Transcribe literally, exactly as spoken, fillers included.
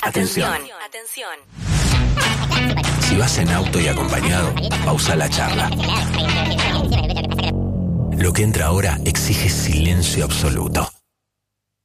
Atención. Atención. Si vas en auto y acompañado, pausa la charla. Lo que entra ahora exige silencio absoluto.